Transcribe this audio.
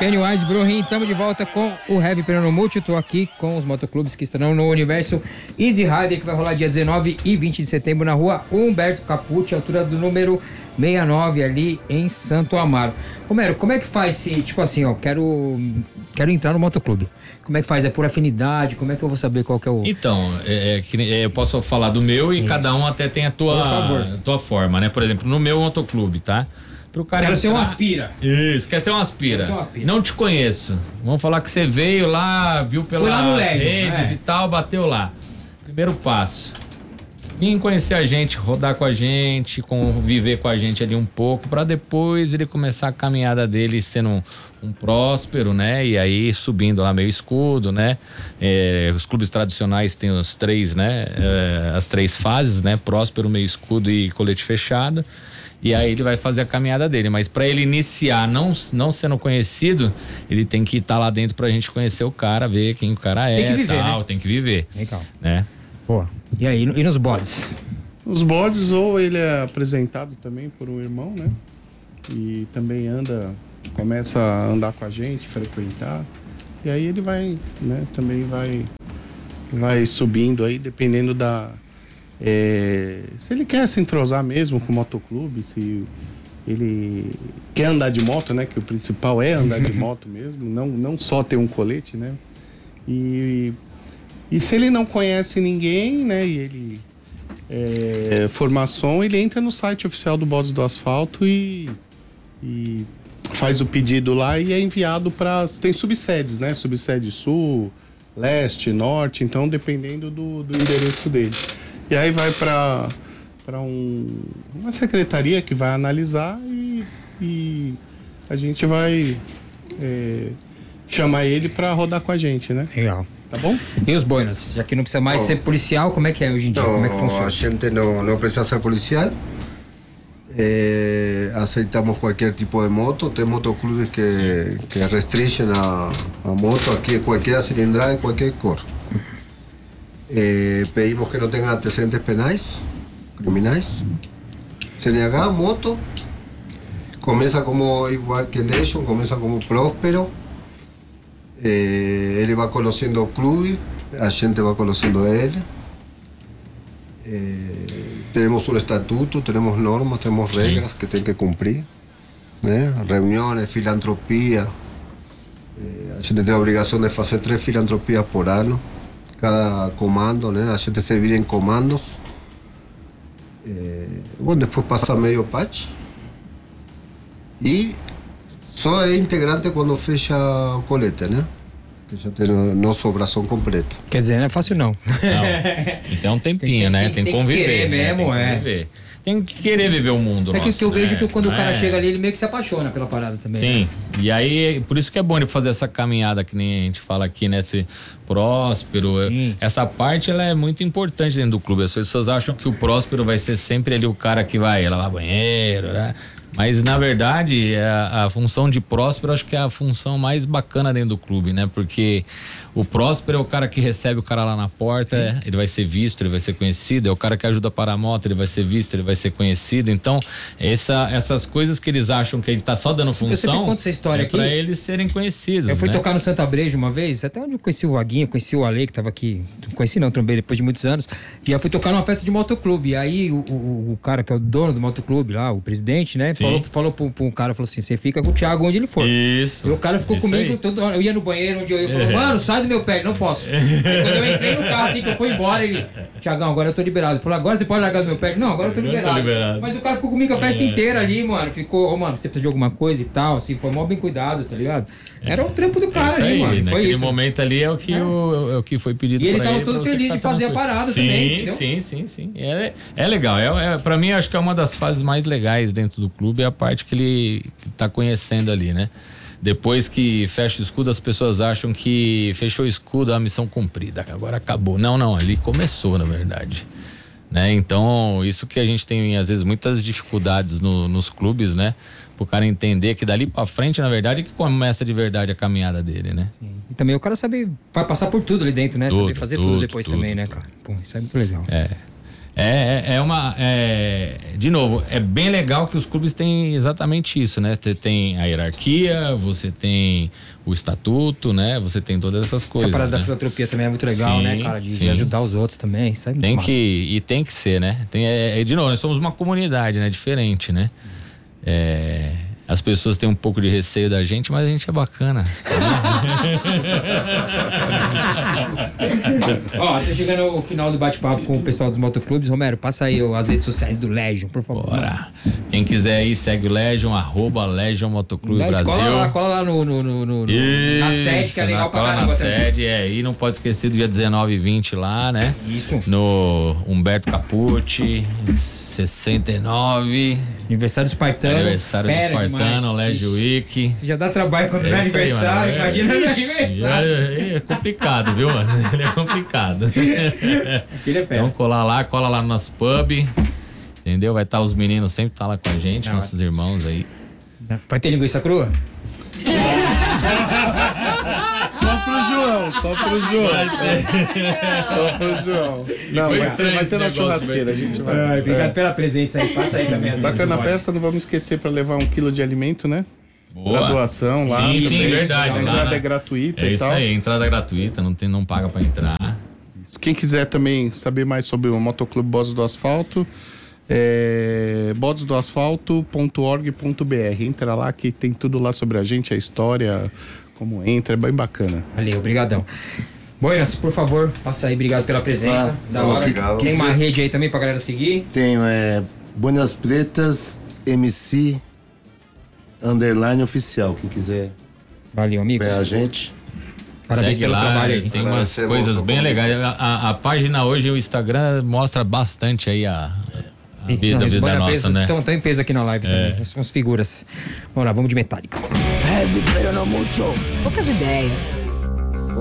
Pennywise Bruhin, estamos de volta com o Heavy Pernambuco. Estou aqui com os motoclubes que estarão no Universo Easy Rider, que vai rolar dia 19 e 20 de setembro na rua Humberto Capucci, altura do número 69, ali em Santo Amaro. Romero, como é que faz se, tipo assim, ó, quero entrar no motoclube? Como é que faz? É por afinidade? Como é que eu vou saber qual que é o... Então, eu posso falar do meu e isso. Cada um até tem a tua forma, né? Por exemplo, no meu motoclube, tá? Pro cara quero ser um aspira. Isso, quer ser um aspira. Não te conheço. Vamos falar que você veio lá, viu pela redes e tal, bateu lá. Primeiro passo. Vim conhecer a gente, rodar com a gente, conviver com a gente ali um pouco, pra depois ele começar a caminhada dele sendo um próspero, né? E aí subindo lá meio escudo, né? Os clubes tradicionais têm os três, né? As três fases, né? Próspero, meio escudo e colete fechado. E aí ele vai fazer a caminhada dele, mas para ele iniciar não sendo conhecido, ele tem que estar lá dentro pra gente conhecer o cara, ver quem o cara é, tem que viver, tal, né? Tem que viver. Legal. Né? Pô, e aí, e nos bodes? Os bodes, ou ele é apresentado também por um irmão, né? E também começa a andar com a gente, frequentar. E aí ele vai, né? Também vai subindo aí, dependendo se ele quer se entrosar mesmo com o motoclube, se ele quer andar de moto, né? Que o principal é andar de moto mesmo, não só ter um colete, né? E se ele não conhece ninguém, né? E ele formação, ele entra no site oficial do Bodes do Asfalto e faz o pedido lá e é enviado para... Tem subsedes, né? Subsede sul, leste, norte, então dependendo do endereço dele. E aí vai para uma secretaria que vai analisar e a gente vai chamar ele para rodar com a gente, né? Legal. Tá bom? E os boinas? Já que não precisa mais ser policial, como é que é hoje em dia? Como é que funciona? A gente não precisa ser policial. Aceitamos qualquer tipo de moto. Tem motoclubes que restringem a moto aqui, qualquer cilindrada, qualquer cor. Pedimos que no tengan antecedentes penales, criminales. CNH, moto, comienza como igual que Legend, comienza como próspero. Ele va conociendo clubes, a gente va conociendo a él. Tenemos un estatuto, tenemos normas, tenemos reglas que tienen que cumplir. Reuniones, filantropía. A gente tiene la obligación de hacer 3 filantropías por año. Cada comando, né? A gente se divide em comandos. Depois passa meio patch. E só é integrante quando fecha o colete, né? Que já tem o nosso bração completo. Quer dizer, não é fácil não. Isso é um tempinho, né? Tem que conviver. Querer mesmo, tem que conviver. Tem que querer viver o mundo. Que eu vejo que quando o cara chega ali, ele meio que se apaixona pela parada também. Sim, né? E aí, por isso que é bom ele fazer essa caminhada que nem a gente fala aqui, né? Esse próspero. Sim. Essa parte, ela é muito importante dentro do clube. As pessoas acham que o próspero vai ser sempre ali o cara que vai lavar banheiro, né? Mas, na verdade, a função de próspero, acho que é a função mais bacana dentro do clube, né? Porque o próspero é o cara que recebe o cara lá na porta, ele vai ser visto, ele vai ser conhecido. É o cara que ajuda a parar a moto, ele vai ser visto, ele vai ser conhecido. Então, essas coisas que eles acham que ele tá só dando função, eu sempre conto essa história aqui, pra eles serem conhecidos. Eu fui né? tocar no Santa Breja uma vez, até onde eu conheci o Vaguinho, conheci o Ale, que tava aqui. Não conheci não, trombei depois de muitos anos. E eu fui tocar numa festa de motoclube. E aí o cara que é o dono do motoclube lá, o presidente, né? Falou pro cara, falou assim, você fica com o Thiago onde ele for. Isso. E o cara ficou comigo, eu ia no banheiro onde eu ia, falou, mano, sai do meu pé, não posso. Aí quando eu entrei no carro, assim, que eu fui embora, ele, Thiagão, agora eu tô liberado. Ele falou, agora você pode largar do meu pé? Não, agora eu tô liberado. Mas o cara ficou comigo a festa inteira ali, mano. Ficou, mano, você precisa de alguma coisa e tal, assim, foi mó bem cuidado, tá ligado? Era o trampo do cara ali, mano. Foi naquele isso. momento ali é o que foi pedido. E ele tava todo feliz de fazer a parada também. Sim. É legal. Pra mim, acho que é uma das fases mais legais dentro do clube, é a parte que ele tá conhecendo ali, né? Depois que fecha o escudo, as pessoas acham que fechou o escudo, a missão cumprida, agora acabou. Não, ali começou, na verdade. Né? Então, isso que a gente tem, às vezes, muitas dificuldades nos clubes, né? Pro cara entender que dali pra frente, na verdade, que começa de verdade a caminhada dele, né? Sim. E também o cara sabe, vai passar por tudo ali dentro, né? Saber fazer tudo depois também, né, cara? Pô, isso é muito legal. De novo, é bem legal que os clubes têm exatamente isso, né? Você tem a hierarquia, você tem o estatuto, né? Você tem todas essas coisas. Essa parada né? da filantropia também é muito legal, Sim, né, cara? De ajudar os outros também. Isso é muito massa. Tem que ser, né? De novo, nós somos uma comunidade, né? Diferente, né? As pessoas têm um pouco de receio da gente, mas a gente é bacana. Ó, tá chegando ao final do bate-papo com o pessoal dos motoclubes. Romero, passa aí as redes sociais do Legion, por favor. Bora. Quem quiser aí, segue o Legion, @Legion Motoclube Brasil. Cola lá na sede, que é legal pra caramba. Na sede, e não pode esquecer do dia 19 e 20 lá, né? Isso. No Humberto Capucci, 69. Aniversário do Espartano, Legio Week. Você já dá trabalho quando não é aniversário, imagina no aniversário. É complicado, viu, mano? Ele é complicado. Então cola lá no nosso pub, entendeu? Vai estar os meninos, sempre tá lá com a gente, nossos irmãos aí. Vai ter linguiça crua? Só pro João. Não, vai ter na churrasqueira, a gente vai. Obrigado pela presença aí, passa aí também. Bacana a festa, não vamos esquecer para levar 1 quilo de alimento, né? Boa. Pra doação lá. Sim, verdade. A entrada é gratuita e tal. É isso aí, entrada gratuita, não paga pra entrar. Quem quiser também saber mais sobre o Motoclube Bozos do Asfalto, bodosdoasfalto.org.br. Entra lá que tem tudo lá sobre a gente, a história, como entra, é bem bacana. Valeu, obrigadão. Buenas, por favor, passa aí, obrigado pela presença. Da hora. Obrigado. Tem uma rede aí também pra galera seguir? Tenho, Buenas Pretas MC _ oficial, quem quiser Valeu, amigos. ver a gente. Parabéns Segue pelo lá, trabalho aí. tem umas coisas bem legais. A página hoje, o Instagram, mostra bastante aí a vida nossa, né? Estão em peso aqui na live também, são as figuras. Vamos lá, vamos de Metallica. Heavy, pero no mucho. Poucas ideias.